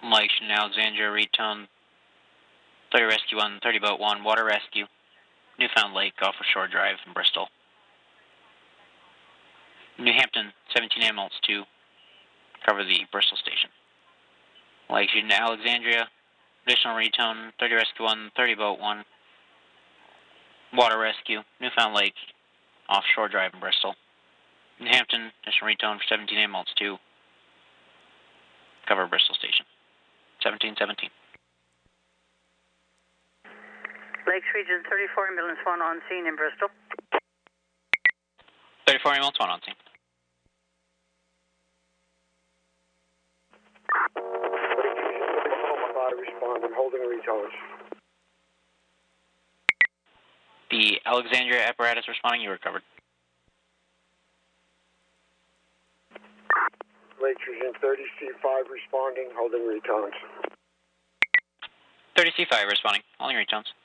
Mike in Alexandria, retone 30 Rescue 1, 30 Boat 1, Water Rescue, Newfound Lake off of Shore Drive in Bristol. New Hampton, 17 ambulance 2, cover the Bristol station. Mike in Alexandria, additional retone 30 Rescue 1, 30 Boat 1, Water Rescue, Newfound Lake off Shore Drive in Bristol. New Hampton, additional retone for 17 ambulance 2, cover Bristol station. 1717. Lakes Region 34, ambulance 1 on scene in Bristol. 34 ambulance 1 on scene. Responding, holding retones. The Alexandria apparatus responding, you were covered. Lakes Region 30C5 responding, holding retones. 30C5 responding, holding retones.